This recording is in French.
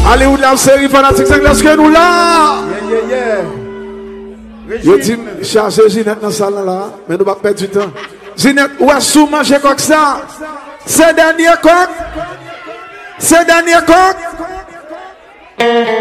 Allez, où la série fanatique, c'est que nous là. Je dis, cherchez Ginette dans la salle là, mais nous ne pas perdre du temps. Ginette, où est-ce que vous mangez comme ça? C'est dernier coq? C'est dernier coq?